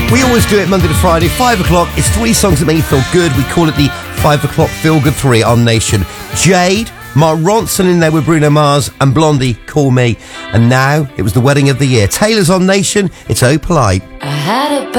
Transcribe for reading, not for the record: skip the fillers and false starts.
We always do it Monday to Friday, 5 o'clock. It's 3 songs that make you feel good. We call it the 5 o'clock Feel Good 3 on Nation. Jade, Mark Ronson in there with Bruno Mars, and Blondie, Call Me. And now, it was the wedding of the year. Taylor's on Nation. It's Oh Polite. I had a